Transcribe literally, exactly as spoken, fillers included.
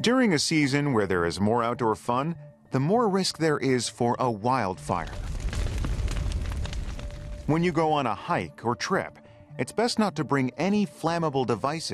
During a season where there is more outdoor fun, the more risk there is for a wildfire. When you go on a hike or trip, it's best not to bring any flammable devices